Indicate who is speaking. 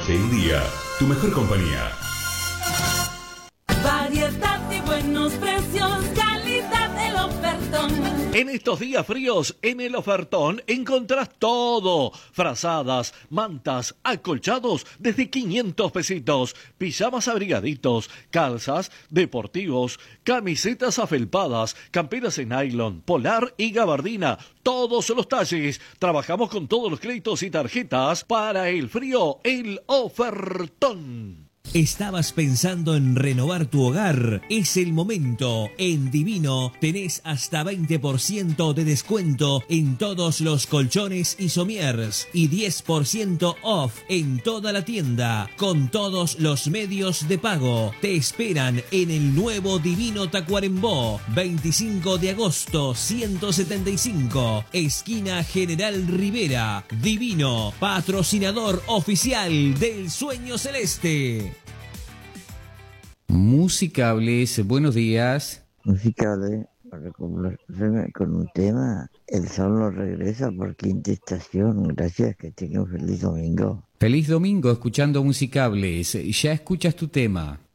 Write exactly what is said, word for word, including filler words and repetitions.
Speaker 1: Tomate el día, tu mejor compañía.
Speaker 2: Variedad y buenos precios, calidad del ofertón.
Speaker 3: En estos días fríos, en el ofertón encontrás todo. Frazadas, mantas, acolchados desde quinientos pesitos. Pijamas abrigaditos, calzas, deportivos, camisetas afelpadas, camperas en nylon, polar y gabardina. Todos los talles. Trabajamos con todos los créditos y tarjetas para el frío, el ofertón.
Speaker 4: ¿Estabas pensando en renovar tu hogar? Es el momento. En Divino tenés hasta veinte por ciento de descuento en todos los colchones y somiers y diez por ciento off en toda la tienda con todos los medios de pago. Te esperan en el nuevo Divino Tacuarembó, veinticinco de agosto ciento setenta y cinco, esquina General Rivera. Divino, patrocinador oficial del Sueño Celeste.
Speaker 5: Musicables, buenos días.
Speaker 6: Musicables, para complacerme con un tema. El sol no regresa por quinta estación. Gracias, que tenga un feliz domingo.
Speaker 5: Feliz domingo escuchando Musicables. Ya escuchas tu tema.